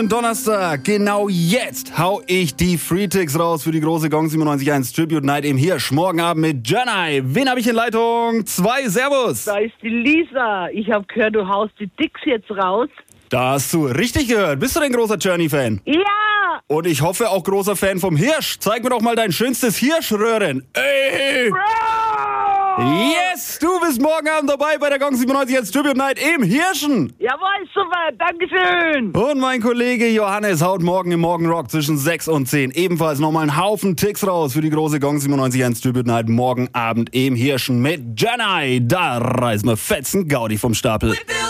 Donnerstag, genau jetzt hau ich die Free-Ticks raus für die große Gong 97.1 Tribute Night im Hirsch. Morgen Abend mit Jenny. Wen habe ich in Leitung? 2, servus. Da ist die Lisa. Ich habe gehört, du haust die Ticks jetzt raus. Da hast du richtig gehört. Bist du denn großer Journey-Fan? Ja! Und ich hoffe auch großer Fan vom Hirsch. Zeig mir doch mal dein schönstes Hirschröhren. Ey! Bro! Yes, du bist morgen Abend dabei bei der Gong 97.1 Tribute Night im Hirschen. Jawohl, super, dankeschön. Und mein Kollege Johannes haut morgen im Morgenrock zwischen 6 und 10 ebenfalls nochmal einen Haufen Ticks raus für die große Gong 97.1 Tribute Night morgen Abend im Hirschen mit Jenny. Da reißen wir fetzen Gaudi vom Stapel.